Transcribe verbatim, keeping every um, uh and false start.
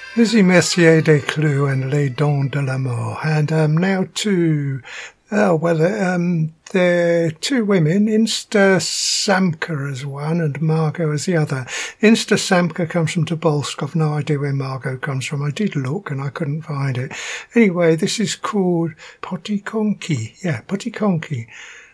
Lizzie Messier des Clous and Les Dons de l'Amour. And um, now to, oh, well, um, they're two women, Insta Samka as one and Margot as the other. Insta Samka comes from Tobolsk. I've no idea where Margot comes from. I did look and I couldn't find it. Anyway, this is called Potikonki. Yeah, Potikonki.